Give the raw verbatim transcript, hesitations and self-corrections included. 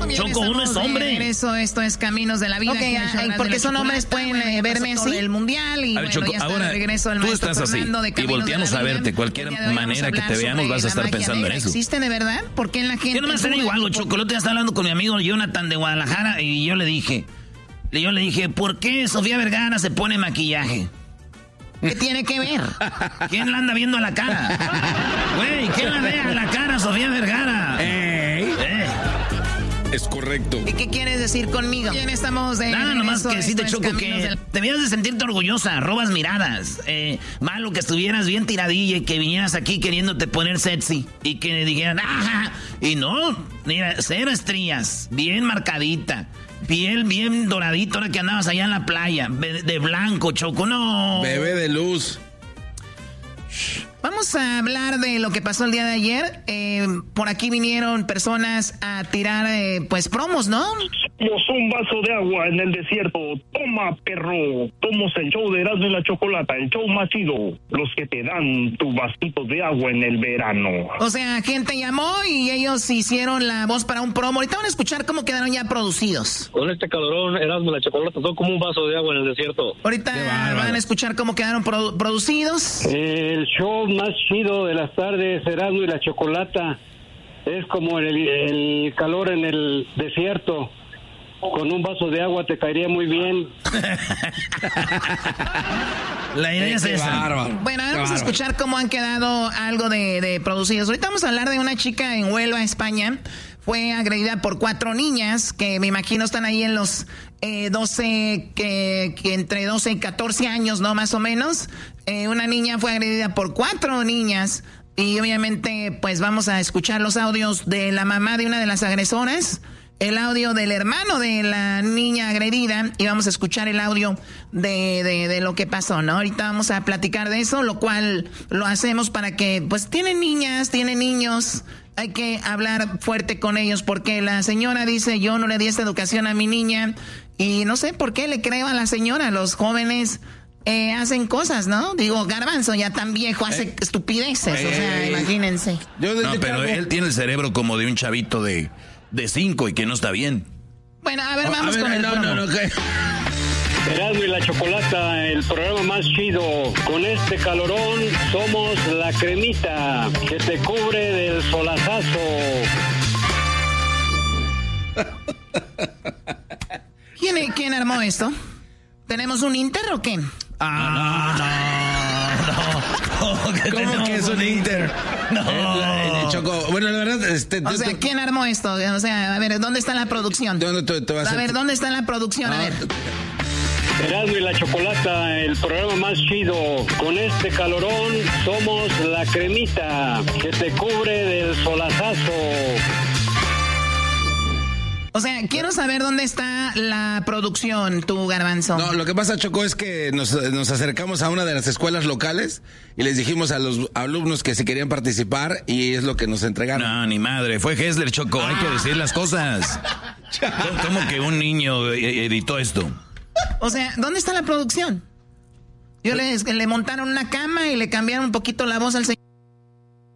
Choco, uno es hombre. Eso, esto es Caminos de la Vida. Okay, ay, porque son hombres pueden eh, verme así. El mundial y a ver, bueno, Choco, ya está ahora, de regreso el tú maestro estás así Fernando de y Caminos volteamos de la a verte. Vida. Cualquier manera que te veamos vas a estar pensando en eso. ¿Existe de verdad? ¿Por qué la gente? Yo no me sé digo algo, Choco. El otro día estaba hablando con mi amigo Jonathan de Guadalajara y yo le dije, yo le dije, ¿por qué Sofía Vergara se pone maquillaje? ¿Qué tiene que ver? ¿Quién la anda viendo a la cara? Güey, ¿quién la ve a la cara, Sofía Vergara? Ey. Eh. Es correcto. ¿Y qué quieres decir conmigo? Bien, estamos de Nada, nomás que sí te Choco que del... debías de sentirte orgullosa, robas miradas. Eh, malo que estuvieras bien tiradilla y que vinieras aquí queriéndote poner sexy y que dijeran, ajá, y no, mira, cero estrías, bien marcadita. Piel bien doradito ahora que andabas allá en la playa, de blanco, Choco, no. Bebé de luz. Vamos a hablar de lo que pasó el día de ayer. Eh, por aquí vinieron personas a tirar, eh, pues, promos, ¿no? Somos un vaso de agua en el desierto. Toma, perro. Somos el show de Erasmo y la Chocolata, el show más chido. Los que te dan tu vasito de agua en el verano. O sea, gente llamó y ellos hicieron la voz para un promo. Ahorita van a escuchar cómo quedaron ya producidos. Con este calorón, Erasmo y la Chocolata son como un vaso de agua en el desierto. Ahorita van a escuchar cómo quedaron produ- producidos. El show más chido de las tardes, Erasmo y la Chocolata, es como el, el calor en el desierto. Con un vaso de agua te caería muy bien. La idea es esa. Bárbaro. Bueno, ahora vamos a escuchar cómo han quedado algo de, de producidos. Ahorita vamos a hablar de una chica en Huelva, España. Fue agredida por cuatro niñas que me imagino están ahí en los eh, doce, que, que entre doce y catorce años, ¿no? Más o menos. Eh, una niña fue agredida por cuatro niñas. Y obviamente, pues vamos a escuchar los audios de la mamá de una de las agresoras, el audio del hermano de la niña agredida y vamos a escuchar el audio de, de, de lo que pasó, ¿no? Ahorita vamos a platicar de eso, lo cual lo hacemos para que, pues, tienen niñas, tienen niños, hay que hablar fuerte con ellos porque la señora dice, yo no le di esta educación a mi niña y no sé por qué le creo a la señora, los jóvenes eh, hacen cosas, ¿no? Digo, Garbanzo ya tan viejo hace eh, estupideces, eh, o sea, imagínense. Yo no, pero él tiene el cerebro como de un chavito de... de cinco y que no está bien. Bueno, a ver, vamos a ver, con el no, no, no, okay. Erasmo y la Chocolata, el programa más chido. Con este calorón somos la cremita que te cubre del solazazo. ¿Quién, ¿Quién armó esto? ¿Tenemos un Inter o qué? Ah, no, no, no. ¿Cómo tenemos? Que es un Inter? No. Eh, Choco, bueno, la verdad... Este, o sea, te... ¿quién armó esto? O sea, a ver, ¿dónde está la producción? ¿Dónde te, te vas a, a ver, ¿dónde está la producción? No, a ver. Erasmo y la Chocolata, el programa más chido. Con este calorón somos la cremita que te cubre del solazazo. O sea, quiero saber dónde está la producción, tu Garbanzo. No, lo que pasa, Choco, es que nos, nos acercamos a una de las escuelas locales y les dijimos a los alumnos que si querían participar y es lo que nos entregaron. No, ni madre, fue Hessler, Choco, ah. Hay que decir las cosas. ¿Cómo que un niño editó esto? O sea, ¿dónde está la producción? Yo les, le montaron una cama y le cambiaron un poquito la voz al señor.